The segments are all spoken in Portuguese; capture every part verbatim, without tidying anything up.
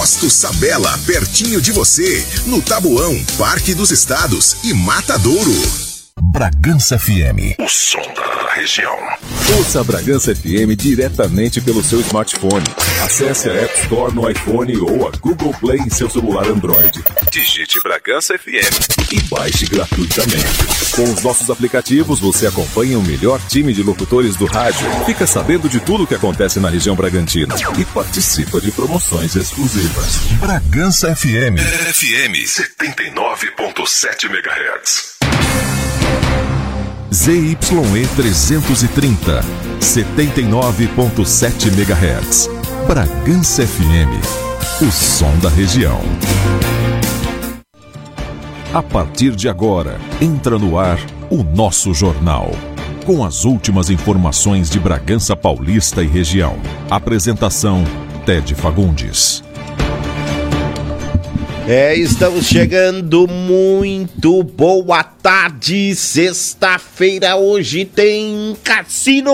Posto Sabela, pertinho de você, no Tabuão, Parque dos Estados e Matadouro. Bragança F M, o som da região. Ouça a Bragança F M diretamente pelo seu smartphone. Acesse a App Store no iPhone ou a Google Play em seu celular Android. Digite Bragança F M e baixe gratuitamente. Com os nossos aplicativos, você acompanha o melhor time de locutores do rádio, fica sabendo de tudo o que acontece na região Bragantina e participa de promoções exclusivas. Bragança F M. F M setenta e nove ponto sete megahertz. Z Y E trezentos e trinta, setenta e nove ponto sete megahertz. Bragança F M, o som da região. A partir de agora, entra no ar o nosso jornal. Com as últimas informações de Bragança Paulista e região. Apresentação, Ted Fagundes. É, estamos chegando, muito boa tarde, sexta-feira, hoje tem cassino!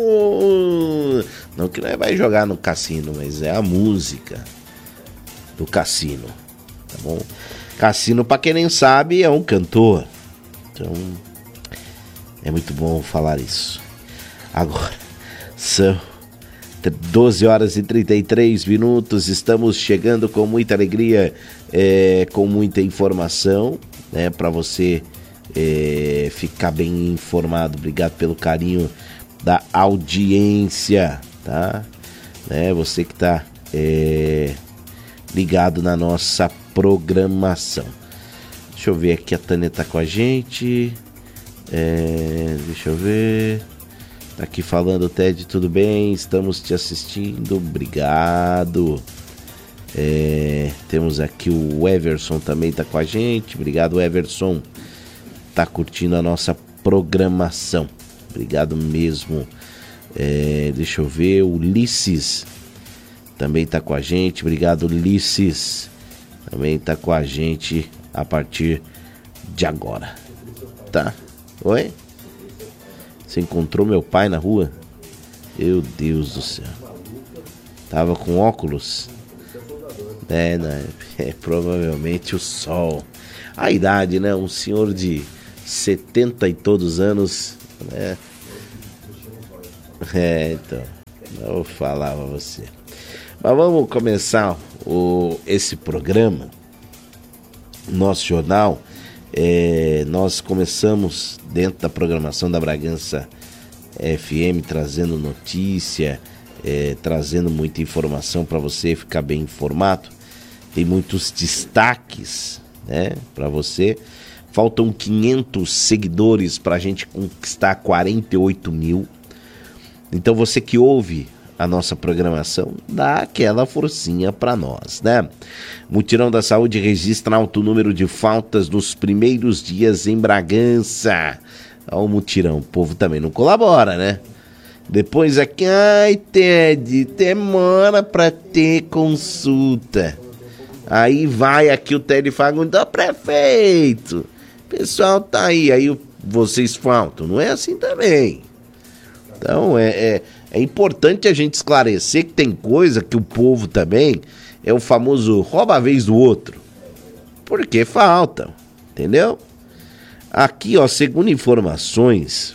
Não que nós vai jogar no cassino, mas é a música do cassino, tá bom? Cassino, pra quem nem sabe, é um cantor, então é muito bom falar isso. Agora, são doze horas e trinta e três minutos, estamos chegando com muita alegria, é, com muita informação, né, para você é, ficar bem informado. Obrigado pelo carinho da audiência, tá? Né, você que tá é, ligado na nossa programação. Deixa eu ver aqui, a Tânia tá com a gente, é, deixa eu ver... Tá aqui falando, Ted, tudo bem? Estamos te assistindo, obrigado. É, temos aqui o Everson também tá com a gente, obrigado, Everson. Tá curtindo a nossa programação, obrigado mesmo. É, deixa eu ver, o Ulisses também tá com a gente, obrigado, Ulisses. Também tá com a gente a partir de agora, tá? Oi? Você encontrou meu pai na rua? Meu Deus do céu. Tava com óculos? É, né? É provavelmente o sol. A idade, né? Um senhor de setenta e todos anos, né? É, então. Eu vou falar pra você. Mas vamos começar o, esse programa, nosso jornal. É, nós começamos dentro da programação da Bragança F M trazendo notícia, é, trazendo muita informação para você ficar bem informado. Tem muitos destaques, né, para você. Faltam quinhentos seguidores para a gente conquistar quarenta e oito mil. Então você que ouve a nossa programação, dá aquela forcinha para nós, né? Mutirão da Saúde registra alto número de faltas nos primeiros dias em Bragança. Olha o mutirão, o povo também não colabora, né? Depois aqui, ai, Ted, demora para ter consulta. Aí vai aqui o Ted Fagundes, ó, prefeito, pessoal tá aí, aí vocês faltam. Não é assim também. Então, é... é É importante a gente esclarecer que tem coisa que o povo também é o famoso rouba a vez do outro. Porque falta, entendeu? Aqui, ó, segundo informações,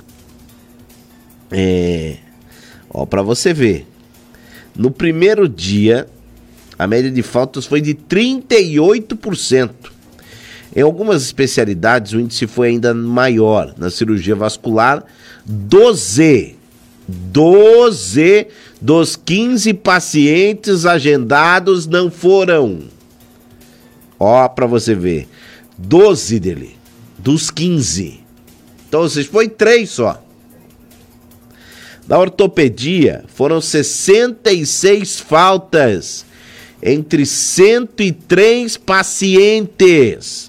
é, ó, pra você ver, no primeiro dia, a média de faltas foi de trinta e oito por cento. Em algumas especialidades, o índice foi ainda maior. Na cirurgia vascular, doze doze dos quinze pacientes agendados não foram. Ó, pra você ver. doze dele. Dos quinze. Então, vocês foi três só. Na ortopedia, foram sessenta e seis faltas entre cento e três pacientes.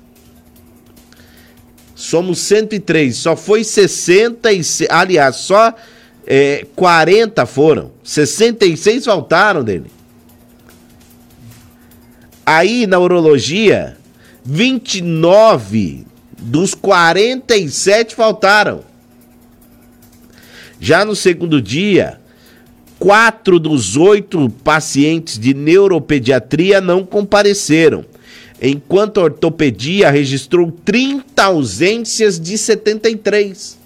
Somos cento e três. Só foi sessenta e seis. Aliás, só... É, quarenta foram, sessenta e seis faltaram dele. Aí na urologia, vinte e nove dos quarenta e sete faltaram. Já no segundo dia, Quatro dos oito pacientes de neuropediatria não compareceram, enquanto a ortopedia registrou trinta ausências de setenta e três.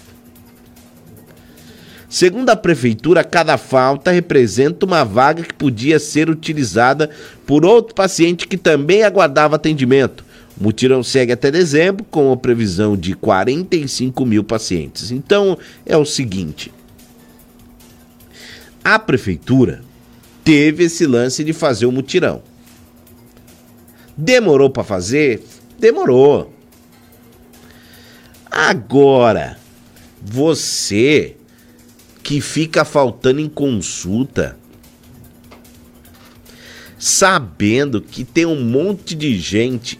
Segundo a prefeitura, cada falta representa uma vaga que podia ser utilizada por outro paciente que também aguardava atendimento. O mutirão segue até dezembro, com a previsão de quarenta e cinco mil pacientes. Então, é o seguinte: a prefeitura teve esse lance de fazer o mutirão. Demorou para fazer? Demorou. Agora, você que fica faltando em consulta, sabendo que tem um monte de gente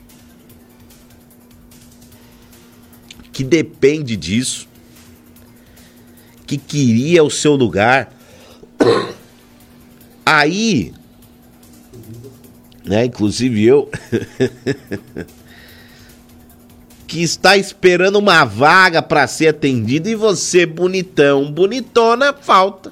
que depende disso, que queria o seu lugar, aí, né, inclusive eu, que está esperando uma vaga para ser atendido e você, bonitão, bonitona, falta.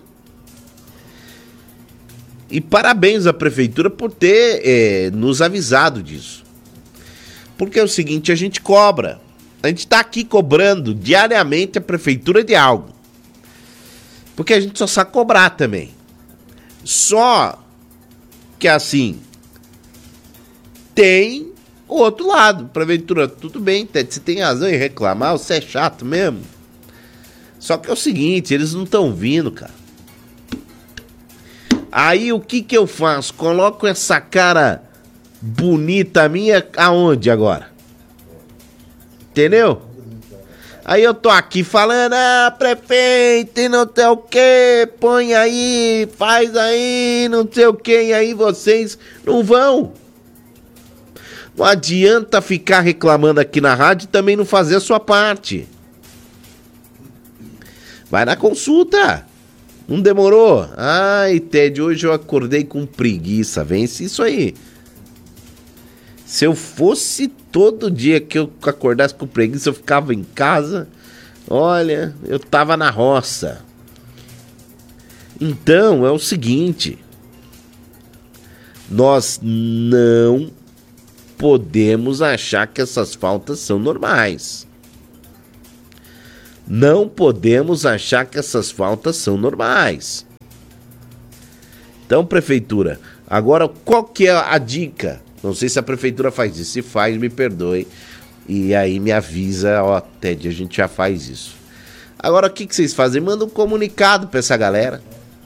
E parabéns à prefeitura por ter é, nos avisado disso. Porque é o seguinte, a gente cobra. A gente está aqui cobrando diariamente a prefeitura de algo. Porque a gente só sabe cobrar também. Só que assim, tem o outro lado. Prefeitura, tudo bem, Ted, você tem razão em reclamar, você é chato mesmo. Só que é o seguinte, eles não estão vindo, cara. Aí o que que eu faço? Coloco essa cara bonita minha aonde agora? Entendeu? Aí eu tô aqui falando, ah, prefeito, e não sei o que, põe aí, faz aí, não sei o que, e aí vocês não vão. Não adianta ficar reclamando aqui na rádio e também não fazer a sua parte. Vai na consulta. Não demorou? Ai, Ted, hoje eu acordei com preguiça. Vence isso aí. Se eu fosse todo dia que eu acordasse com preguiça, eu ficava em casa. Olha, eu tava na roça. Então, é o seguinte. Nós não podemos achar que essas faltas são normais. Não podemos achar que essas faltas são normais. Então, prefeitura, agora qual que é a dica? Não sei se a prefeitura faz isso. Se faz, me perdoe. E aí me avisa, ó, Ted, a gente já faz isso. Agora, o que, que vocês fazem? Manda um comunicado pra essa galera.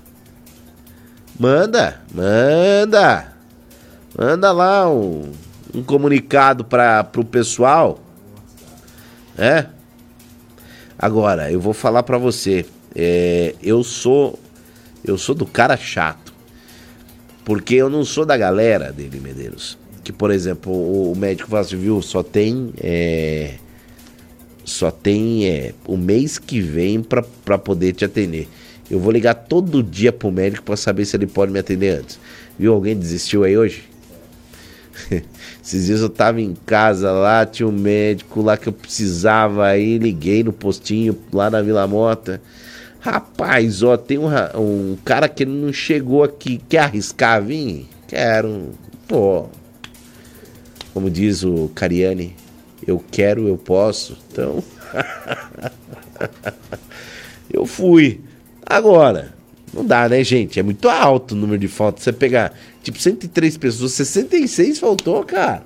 Manda, manda. Manda lá um, um comunicado para pro pessoal. É? Agora, eu vou falar pra você. É, eu sou eu sou do cara chato. Porque eu não sou da galera dele, Medeiros. Que, por exemplo, o, o médico fala assim, viu, só tem é, só tem é, o mês que vem pra, pra poder te atender. Eu vou ligar todo dia pro médico pra saber se ele pode me atender antes. Viu, alguém desistiu aí hoje? Esses dias eu tava em casa lá, tinha um médico lá que eu precisava aí, liguei no postinho lá na Vila Mota. Rapaz, ó, tem um, um cara que não chegou aqui, quer arriscar vir? Quero, pô. Como diz o Cariani, eu quero, eu posso. Então, eu fui. Agora, não dá, né, gente? É muito alto o número de faltas. Você pegar, tipo, cento e três pessoas, sessenta e seis faltou, cara.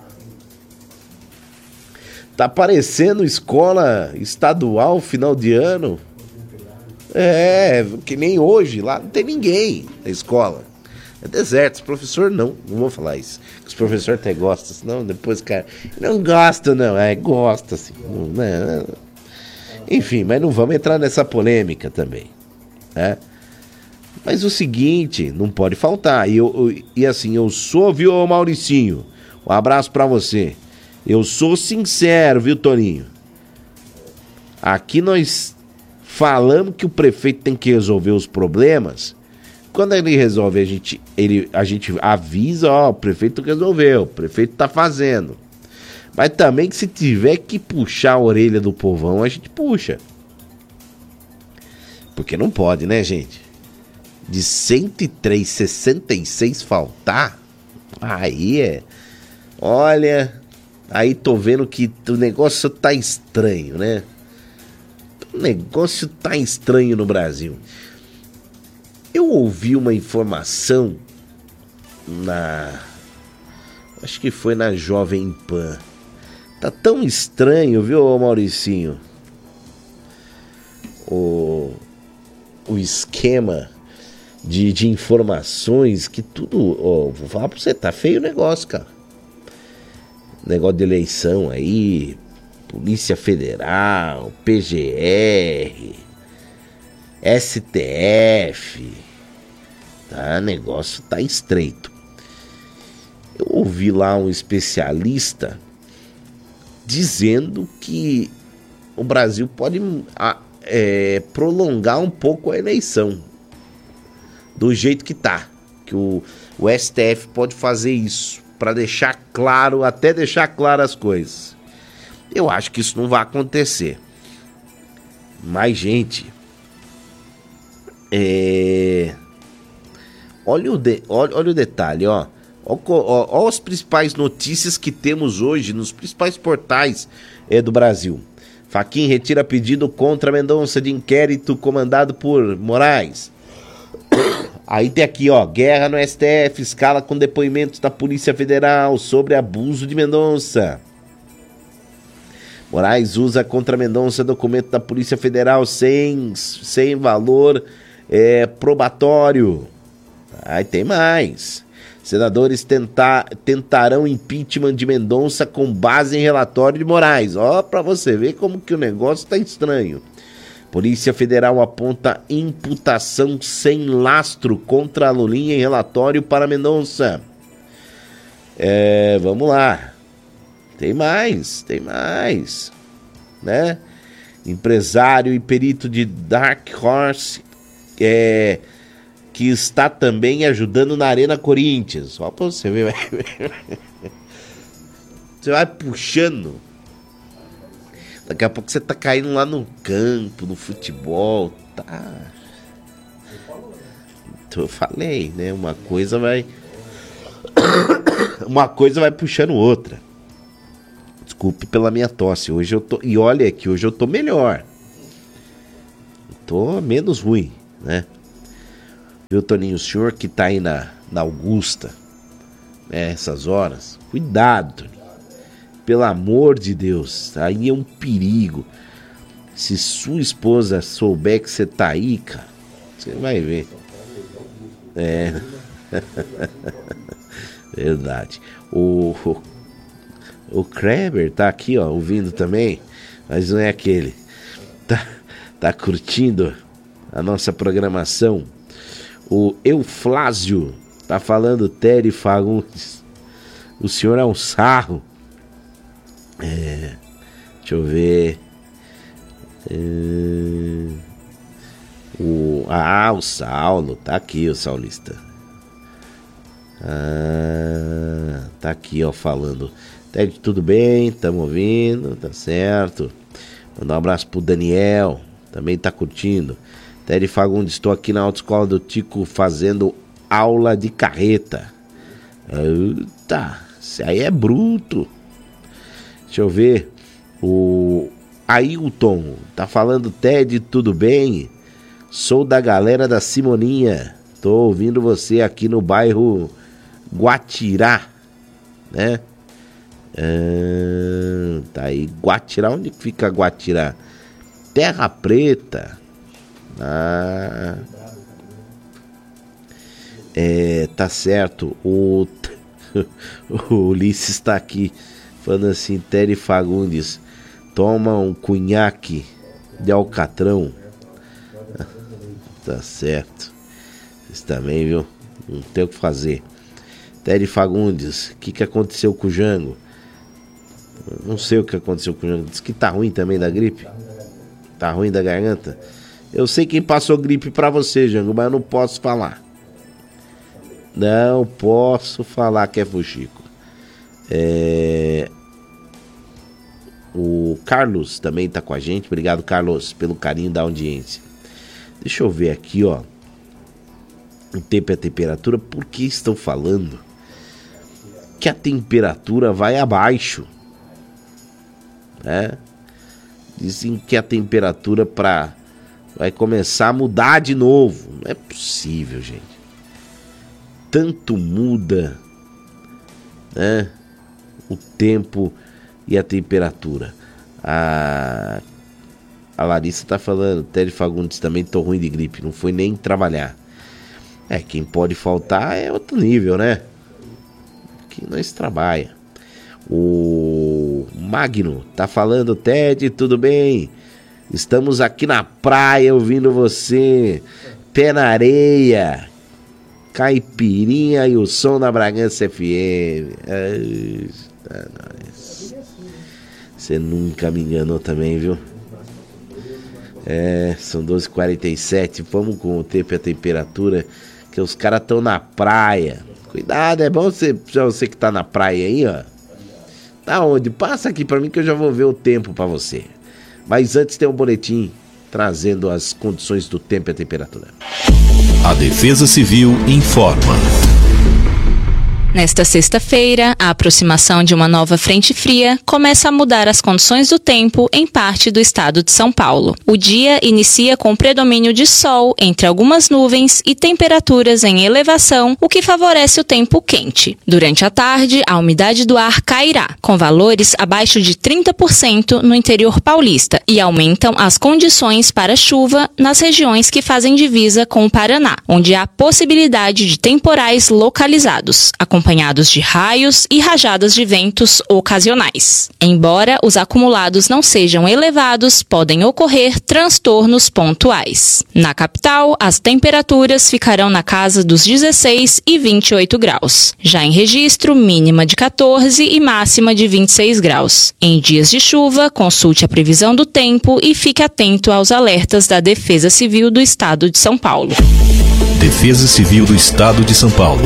Tá parecendo escola estadual, final de ano. É, que nem hoje, lá não tem ninguém na escola. É deserto, os professores não, não vou falar isso. Os professores até gostam, senão depois, cara, não gosta não, é, gosta assim. Não, né? Enfim, mas não vamos entrar nessa polêmica também, né? Mas o seguinte, não pode faltar. E, eu, eu, e assim, eu sou, viu, Mauricinho? Um abraço pra você. Eu sou sincero, viu, Toninho? Aqui nós falamos que o prefeito tem que resolver os problemas. Quando ele resolve, a gente, ele, a gente avisa, ó, o prefeito resolveu, o prefeito tá fazendo. Mas também que se tiver que puxar a orelha do povão, a gente puxa. Porque não pode, né, gente? de cento e três, sessenta e seis faltar, aí é... Olha, aí tô vendo que o negócio tá estranho, né? O negócio tá estranho no Brasil. Eu ouvi uma informação na... Acho que foi na Jovem Pan. Tá tão estranho, viu, Mauricinho? O, o esquema de, de informações que tudo... Ó, vou falar pra você, tá feio o negócio, cara. Negócio de eleição aí, Polícia Federal, P G R, S T F, tá? O negócio tá estreito. Eu ouvi lá um especialista dizendo que o Brasil pode é, prolongar um pouco a eleição do jeito que tá, que o, o S T F pode fazer isso. Para deixar claro, até deixar claras as coisas. Eu acho que isso não vai acontecer. Mas, gente, é... olha, o de... olha, olha o detalhe, ó. Olha, ó, ó as principais notícias que temos hoje nos principais portais é, do Brasil. Fachin retira pedido contra Mendonça de inquérito comandado por Moraes. Aí tem aqui, ó, guerra no S T F, escala com depoimentos da Polícia Federal sobre abuso de Mendonça. Moraes usa contra Mendonça documento da Polícia Federal sem, sem valor é, probatório. Aí tem mais. Senadores tentar, tentarão impeachment de Mendonça com base em relatório de Moraes. Ó, pra você ver como que o negócio tá estranho. Polícia Federal aponta imputação sem lastro contra a Lulinha em relatório para Mendonça. É, vamos lá. Tem mais, tem mais. Né? Empresário e perito de Dark Horse é, que está também ajudando na Arena Corinthians. Só para você ver. Você vai puxando. Daqui a pouco você tá caindo lá no campo, no futebol, tá? Eu falei, né? Uma coisa vai... Uma coisa vai puxando outra. Desculpe pela minha tosse. Hoje eu tô... E olha que hoje eu tô melhor. Tô menos ruim, né? Viu, Toninho? O senhor que tá aí na, na Augusta, né? Essas horas. Cuidado, Toninho. Pelo amor de Deus, aí é um perigo. Se sua esposa souber que você tá aí, cara, você vai ver. É. Verdade. O, o, o Kreber tá aqui, ó, ouvindo também, mas não é aquele. Tá, tá curtindo a nossa programação. O Euflásio tá falando, Tere Fagundes. O senhor é um sarro. É, deixa eu ver. É, o, ah, o Saulo. Tá aqui o Saulista. Ah, tá aqui, ó, falando. Ted, tudo bem? Tamo ouvindo, tá certo. Mandar um abraço pro Daniel. Também tá curtindo. Ted Fagundes, estou aqui na autoescola do Tico fazendo aula de carreta. Eita, isso aí é bruto. Deixa eu ver. O Ailton tá falando, Ted, tudo bem? Sou da galera da Simoninha. Tô ouvindo você aqui no bairro Guatirá, né? Ah, tá aí, Guatirá. Onde fica Guatirá? Terra Preta. Ah, é, tá certo. O, o Ulisses está aqui falando assim, Tere Fagundes, toma um cunhaque de alcatrão. Tá certo. Vocês também, viu? Não tem o que fazer. Tere Fagundes, o que, que aconteceu com o Jango? Não sei o que aconteceu com o Jango. Diz que tá ruim também da gripe. Tá ruim da garganta. Eu sei quem passou gripe pra você, Jango, mas eu não posso falar. Não posso falar que é Fuxico. É... O Carlos também tá com a gente. Obrigado, Carlos, pelo carinho da audiência. Deixa eu ver aqui, ó. o tempo e a temperatura, porque estão falando que a temperatura vai abaixo, né? Dizem que a temperatura pra, vai começar a mudar de novo. Não é possível, gente. Tanto muda, né, o tempo e a temperatura. A, a Larissa tá falando, Ted Fagundes também, tô ruim de gripe, não foi nem trabalhar. É, quem pode faltar é outro nível, né? Que nós trabalha. O Magno tá falando, Ted, tudo bem? Estamos aqui na praia ouvindo você. Pé na areia. Caipirinha e o som da Bragança F M. Eita, nós. Você nunca me enganou também, viu? É, são doze e quarenta e sete. Vamos com o tempo e a temperatura, que os caras estão na praia. Cuidado, é bom você, você que tá na praia aí, ó. Tá onde? Passa aqui pra mim que eu já vou ver o tempo pra você. Mas antes tem um boletim trazendo as condições do tempo e a temperatura. A Defesa Civil informa. Nesta sexta-feira, a aproximação de uma nova frente fria começa a mudar as condições do tempo em parte do estado de São Paulo. O dia inicia com predomínio de sol entre algumas nuvens e temperaturas em elevação, o que favorece o tempo quente. Durante a tarde, a umidade do ar cairá, com valores abaixo de trinta por cento no interior paulista, e aumentam as condições para chuva nas regiões que fazem divisa com o Paraná, onde há possibilidade de temporais localizados, acompanhados de raios e rajadas de ventos ocasionais. Embora os acumulados não sejam elevados, podem ocorrer transtornos pontuais. Na capital, as temperaturas ficarão na casa dos dezesseis e vinte e oito graus. Já em Registro, mínima de quatorze e máxima de vinte e seis graus. Em dias de chuva, consulte a previsão do tempo e fique atento aos alertas da Defesa Civil do Estado de São Paulo. Defesa Civil do Estado de São Paulo.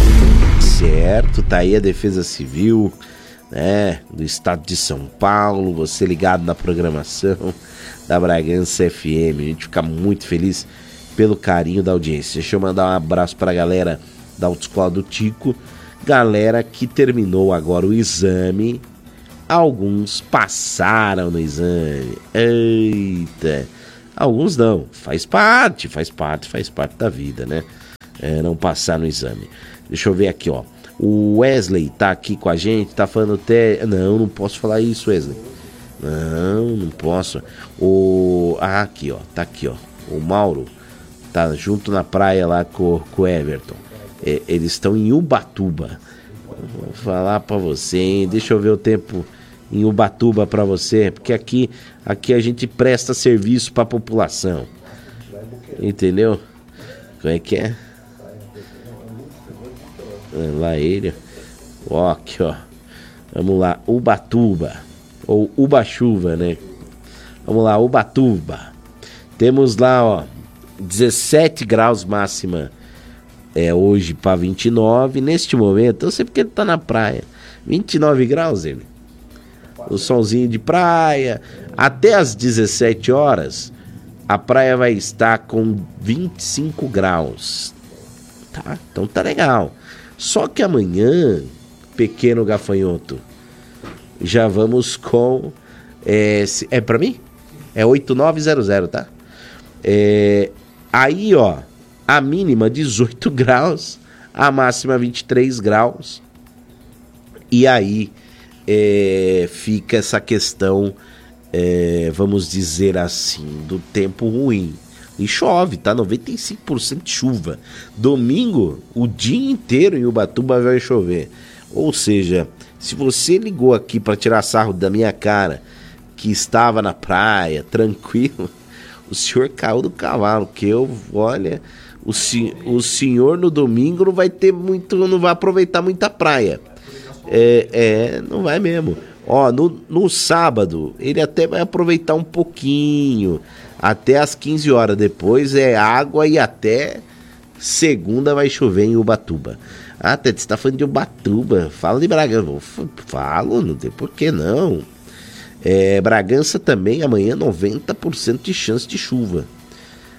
Certo, tá aí a Defesa Civil, né, do Estado de São Paulo, você ligado na programação da Bragança F M. A gente fica muito feliz pelo carinho da audiência. Deixa eu mandar um abraço pra galera da Autoescola do Tico, galera que terminou agora o exame. Alguns passaram no exame. Eita, alguns não, faz parte, faz parte, faz parte da vida, né? É, não passar no exame. Deixa eu ver aqui, ó. O Wesley tá aqui com a gente, tá falando até... Não, não posso falar isso, Wesley. Não, não posso. O... Ah, aqui, ó. Tá aqui, ó. O Mauro tá junto na praia lá com, com o Everton. É, eles estão em Ubatuba. Vou falar pra você, hein? Deixa eu ver o tempo em Ubatuba pra você. Porque aqui, aqui a gente presta serviço pra população. Entendeu? Como é que é? Lá ele, ó, aqui ó, vamos lá, Ubatuba, ou Ubachuva, né? Vamos lá, Ubatuba, temos lá, ó, dezessete graus máxima, é hoje para vinte e nove, neste momento, eu sei porque ele tá na praia, vinte e nove graus ele, o solzinho de praia, até as dezessete horas, a praia vai estar com vinte e cinco graus, tá? Então tá legal. Só que amanhã, pequeno gafanhoto, já vamos com... É, é pra mim? É oito nove zero zero, tá? É, aí, ó, a mínima dezoito graus, a máxima vinte e três graus. E aí é, fica essa questão, é, vamos dizer assim, do tempo ruim. E chove, tá? noventa e cinco por cento de chuva. Domingo, o dia inteiro em Ubatuba vai chover. Ou seja, se você ligou aqui para tirar sarro da minha cara, que estava na praia, tranquilo, o senhor caiu do cavalo, que eu, olha, o, si, o senhor no domingo não vai ter muito, não vai aproveitar muita praia. É, é não vai mesmo. Ó, no, no sábado, ele até vai aproveitar um pouquinho, até as quinze horas, depois é água e até segunda vai chover em Ubatuba. Ah, Tete, você tá falando de Ubatuba, fala de Bragança. Falo, não tem por que não. É, Bragança também, amanhã noventa por cento de chance de chuva.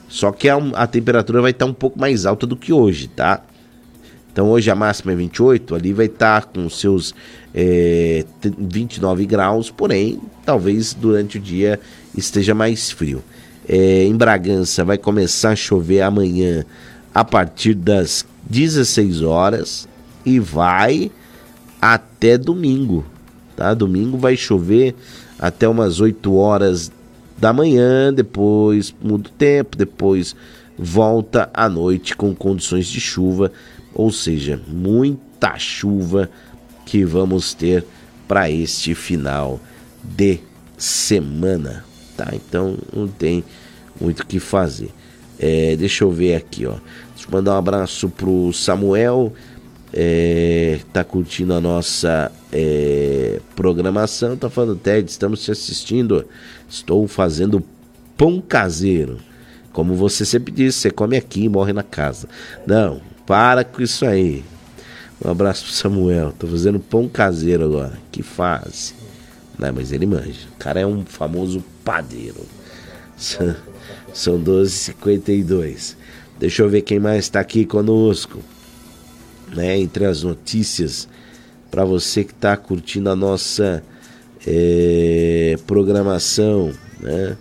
Só que a, a temperatura vai estar um pouco mais alta do que hoje, tá? Então hoje a máxima é vinte e oito, ali vai estar com seus é, vinte e nove graus, porém, talvez durante o dia esteja mais frio. É, em Bragança vai começar a chover amanhã a partir das dezesseis horas e vai até domingo, tá? Domingo vai chover até umas oito horas da manhã, depois muda o tempo, depois volta à noite com condições de chuva, ou seja, muita chuva que vamos ter para este final de semana, tá? Então não tem muito o que fazer. É, deixa eu ver aqui, ó. Deixa eu mandar um abraço pro Samuel, é, tá curtindo a nossa é, programação, tá falando, Ted, estamos te assistindo, estou fazendo pão caseiro. Como você sempre disse, você come aqui e morre na casa. Não, para com isso aí. Um abraço pro Samuel, tô fazendo pão caseiro agora. Que fase. Não, mas ele manja. O cara é um famoso padeiro. São doze e cinquenta e dois. Deixa eu ver quem mais está aqui conosco, né? Entre as notícias, para você que está curtindo a nossa é, programação, né?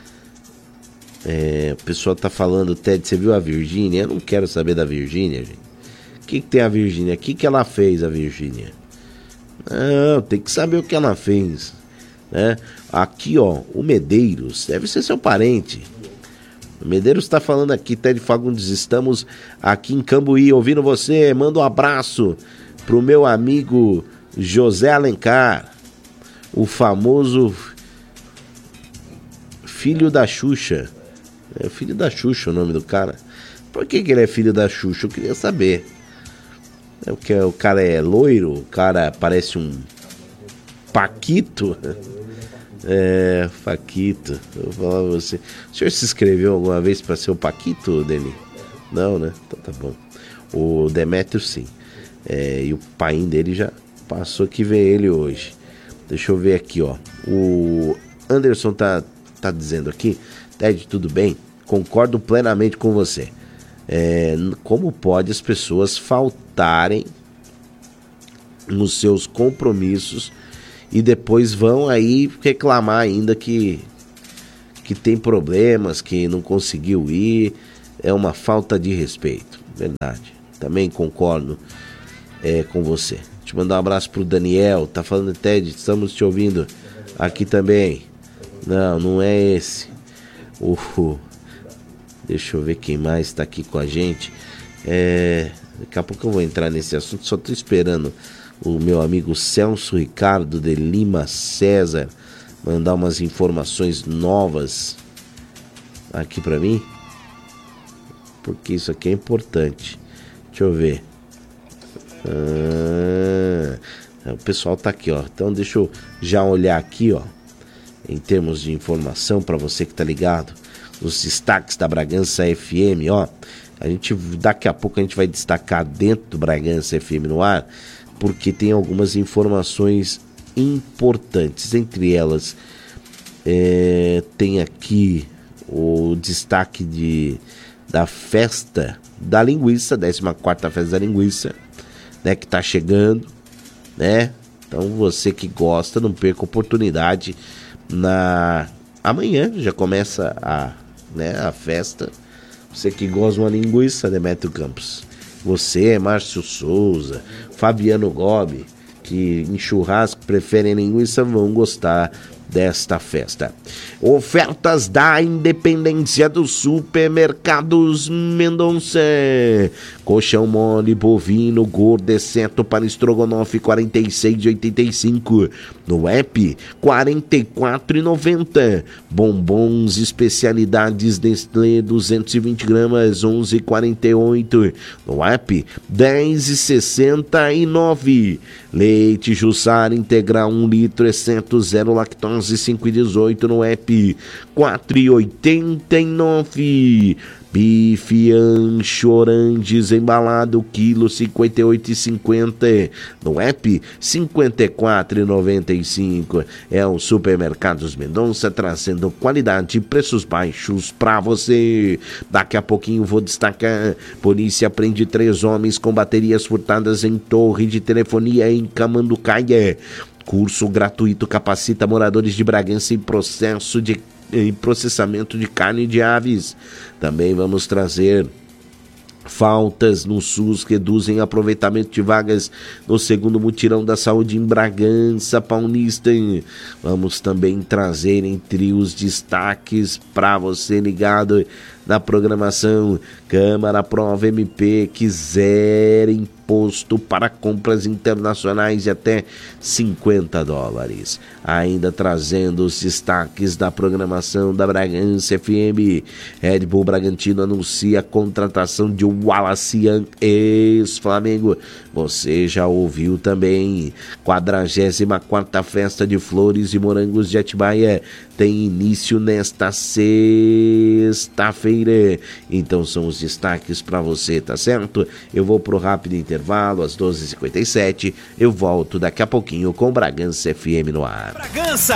É, o pessoal tá falando, Ted, você viu a Virgínia? Eu não quero saber da Virgínia, gente. O que, que tem a Virgínia? O que, que ela fez, a Virgínia? Não, tem que saber o que ela fez, né? Aqui, ó, o Medeiros, deve ser seu parente. O Medeiros está falando aqui, Ted Fagundes, estamos aqui em Cambuí ouvindo você. Manda um abraço pro meu amigo José Alencar, o famoso filho da Xuxa. É filho da Xuxa o nome do cara. Por que, que ele é filho da Xuxa? Eu queria saber. É porque o cara é loiro, o cara parece um Paquito. É, Paquito, eu vou falar pra você. O senhor se inscreveu alguma vez para ser o Paquito, Deni? Não, né? Então tá bom. O Demétrio sim. É, e o pai dele já passou que ver ele hoje. Deixa eu ver aqui, ó. O Anderson tá, tá dizendo aqui, Ted, tudo bem? Concordo plenamente com você. É, como pode as pessoas faltarem nos seus compromissos e depois vão aí reclamar ainda que, que tem problemas, que não conseguiu ir? É uma falta de respeito, verdade. Também concordo é, com você. Deixa eu mandar um abraço pro Daniel, tá falando, Ted, estamos te ouvindo aqui também. Não, não é esse. Uh, deixa eu ver quem mais está aqui com a gente. É, daqui a pouco eu vou entrar nesse assunto, só tô esperando o meu amigo Celso Ricardo de Lima César mandar umas informações novas aqui para mim, porque isso aqui é importante. Deixa eu ver. Ah, o pessoal tá aqui, ó. Então deixa eu já olhar aqui, ó, em termos de informação para você que tá ligado, os destaques da Bragança F M, ó. A gente daqui a pouco a gente vai destacar dentro do Bragança F M no ar, porque tem algumas informações importantes. Entre elas, é, tem aqui o destaque de, da festa da linguiça, décima quarta festa da linguiça, né, que tá chegando, né? Então você que gosta, não perca a oportunidade. Na amanhã já começa a, né, a festa. Você que gosta de uma linguiça, Demétrio Campos. Você, Márcio Souza, Fabiano Gobi, que em churrasco preferem linguiça, vão gostar desta festa. Ofertas da Independência dos Supermercados Mendonça. Colchão mole bovino gordo exceto para estrogonofe quarenta e seis reais e oitenta e cinco centavos. No app quarenta e quatro reais e noventa centavos. Bombons especialidades Nestlé duzentos e vinte gramas onze reais e quarenta e oito centavos. No app dez reais e sessenta e nove centavos. Leite Jussara integral um litro exceto zero lactose onze, cinco e dezoito no app, quatro e oitenta e nove. Bife ancho Oranges embalado, quilo cinquenta e oito e cinquenta. No app, cinquenta e quatro e noventa e cinco. É o Supermercados Mendonça trazendo qualidade e preços baixos pra você. Daqui a pouquinho vou destacar: polícia prende três homens com baterias furtadas em torre de telefonia em Camanducaia. Curso gratuito capacita moradores de Bragança em processo de em processamento de carne de aves. Também vamos trazer: faltas no SUS reduzem aproveitamento de vagas no segundo mutirão da saúde em Bragança Paulista. Vamos também trazer entre os destaques para você ligado na programação: Câmara aprova M P que zera imposto para compras internacionais de até cinquenta dólares. Ainda trazendo os destaques da programação da Bragança F M: Red Bull Bragantino anuncia a contratação de Wallace Young, ex-Flamengo. Você já ouviu também. quadragésima quarta Festa de Flores e Morangos de Atibaia tem início nesta sexta-feira. Então são os destaques para você, tá certo? Eu vou pro rápido intervalo, às doze e cinquenta e sete. Eu volto daqui a pouquinho com Bragança F M no ar. Bragança!